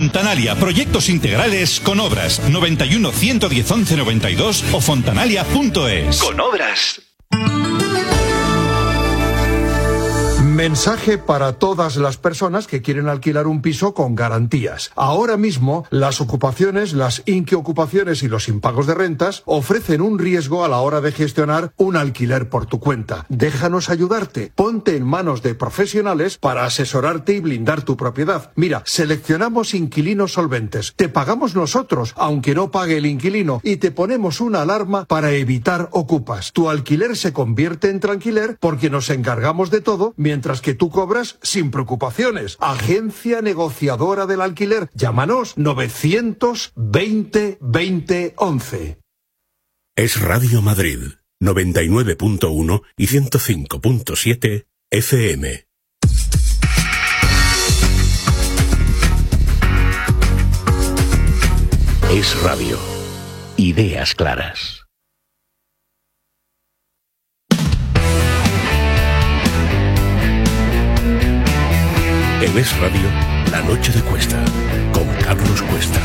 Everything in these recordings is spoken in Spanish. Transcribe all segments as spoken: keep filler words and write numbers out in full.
Fontanalia, proyectos integrales con obras. noventa y uno, ciento diez, once, noventa y dos o fontanalia punto es. Con obras. Mensaje para todas las personas que quieren alquilar un piso con garantías. Ahora mismo, las ocupaciones, las inquiocupaciones y los impagos de rentas ofrecen un riesgo a la hora de gestionar un alquiler por tu cuenta. Déjanos ayudarte. Ponte en manos de profesionales para asesorarte y blindar tu propiedad. Mira, seleccionamos inquilinos solventes. Te pagamos nosotros, aunque no pague el inquilino, y te ponemos una alarma para evitar ocupas. Tu alquiler se convierte en tranquiler porque nos encargamos de todo mientras que tú cobras sin preocupaciones. Agencia negociadora del alquiler. Llámanos novecientos veinte veinte once. Es Radio Madrid, noventa y nueve punto uno y ciento cinco punto siete F M. Es Radio. Ideas claras. En Es Radio, La Noche de Cuesta, con Carlos Cuesta.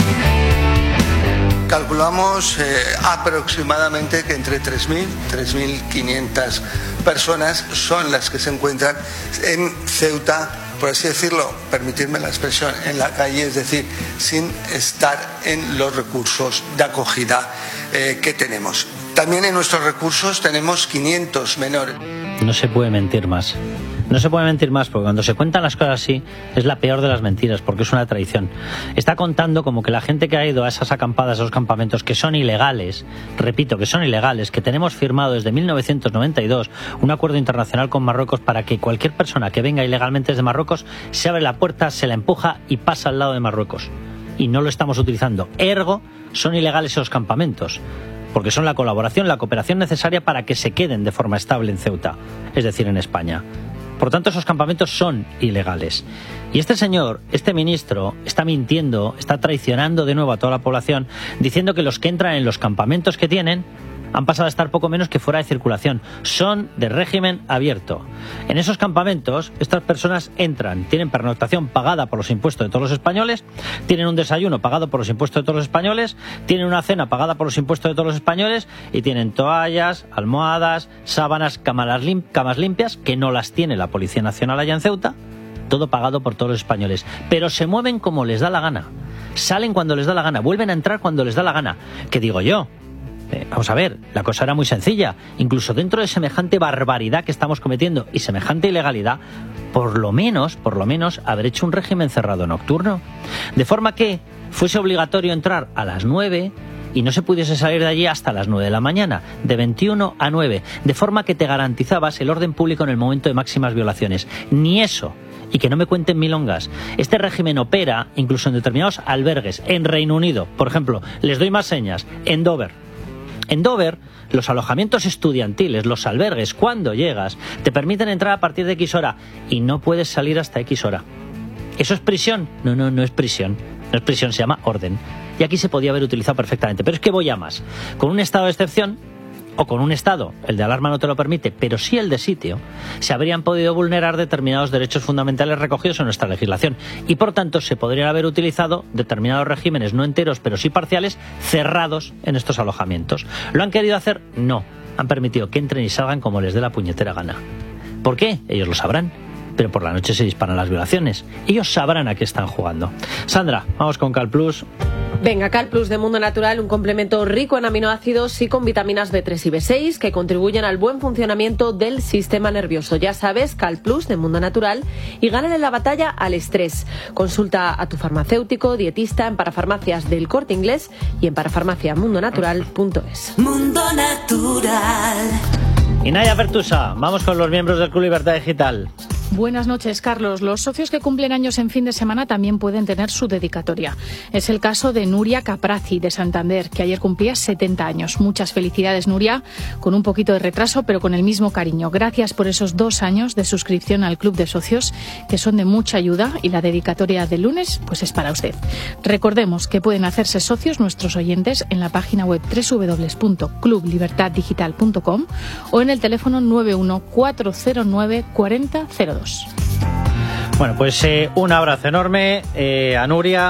Calculamos eh, aproximadamente que entre tres mil, tres mil quinientas personas son las que se encuentran en Ceuta, por así decirlo, permitirme la expresión, en la calle, es decir, sin estar en los recursos de acogida eh, que tenemos. También en nuestros recursos tenemos quinientos menores. No se puede mentir más. No se puede mentir más, porque cuando se cuentan las cosas así es la peor de las mentiras, porque es una traición. Está contando como que la gente que ha ido a esas acampadas, a esos campamentos que son ilegales, repito, que son ilegales, que tenemos firmado desde mil novecientos noventa y dos un acuerdo internacional con Marruecos para que cualquier persona que venga ilegalmente desde Marruecos se abre la puerta, se la empuja y pasa al lado de Marruecos. Y no lo estamos utilizando. Ergo, son ilegales esos campamentos, porque son la colaboración, la cooperación necesaria para que se queden de forma estable en Ceuta, es decir, en España. Por tanto, esos campamentos son ilegales. Y este señor, este ministro, está mintiendo, está traicionando de nuevo a toda la población, diciendo que los que entran en los campamentos que tienen han pasado a estar poco menos que fuera de circulación. Son de régimen abierto. En esos campamentos, estas personas entran, tienen pernoctación pagada por los impuestos de todos los españoles, tienen un desayuno pagado por los impuestos de todos los españoles, tienen una cena pagada por los impuestos de todos los españoles y tienen toallas, almohadas, sábanas, camas, lim- camas limpias, que no las tiene la Policía Nacional allá en Ceuta, todo pagado por todos los españoles. Pero se mueven como les da la gana. Salen cuando les da la gana, vuelven a entrar cuando les da la gana. ¿Qué digo yo? Eh, vamos a ver, la cosa era muy sencilla. Incluso dentro de semejante barbaridad que estamos cometiendo y semejante ilegalidad, por lo menos, por lo menos, haber hecho un régimen cerrado nocturno. De forma que fuese obligatorio entrar a las nueve y no se pudiese salir de allí hasta las nueve de la mañana, de veintiuno a nueve, de forma que te garantizabas el orden público en el momento de máximas violaciones. Ni eso. Y que no me cuenten milongas. Este régimen opera incluso en determinados albergues en Reino Unido. Por ejemplo, les doy más señas. En Dover. En Dover, los alojamientos estudiantiles, los albergues, cuando llegas, te permiten entrar a partir de X hora y no puedes salir hasta X hora. ¿Eso es prisión? No, no, no es prisión. No es prisión, se llama orden. Y aquí se podía haber utilizado perfectamente. Pero es que voy a más. Con un estado de excepción, o con un estado, el de alarma no te lo permite, pero sí el de sitio, se habrían podido vulnerar determinados derechos fundamentales recogidos en nuestra legislación. Y por tanto se podrían haber utilizado determinados regímenes, no enteros, pero sí parciales, cerrados en estos alojamientos. ¿Lo han querido hacer? No. Han permitido que entren y salgan como les dé la puñetera gana. ¿Por qué? Ellos lo sabrán. Pero por la noche se disparan las violaciones. Ellos sabrán a qué están jugando. Sandra, vamos con Cal Plus. Venga, Cal Plus de Mundo Natural, un complemento rico en aminoácidos y con vitaminas B tres y B seis que contribuyen al buen funcionamiento del sistema nervioso. Ya sabes, Cal Plus de Mundo Natural, y gánale la batalla al estrés. Consulta a tu farmacéutico, dietista en Parafarmacias del Corte Inglés y en parafarmacia mundo natural punto es. Mundo Natural. Y Naya Pertusa, vamos con los miembros del Club Libertad Digital. Buenas noches, Carlos. Los socios que cumplen años en fin de semana también pueden tener su dedicatoria. Es el caso de Nuria Caprazi, de Santander, que ayer cumplía setenta años. Muchas felicidades, Nuria, con un poquito de retraso, pero con el mismo cariño. Gracias por esos dos años de suscripción al Club de Socios, que son de mucha ayuda, y la dedicatoria del lunes pues es para usted. Recordemos que pueden hacerse socios nuestros oyentes en la página web doble u doble u doble u punto club libertad digital punto com o en el teléfono nueve uno cuatro cero nueve cuarenta cero dos. Bueno, pues eh, un abrazo enorme eh, a Nuria.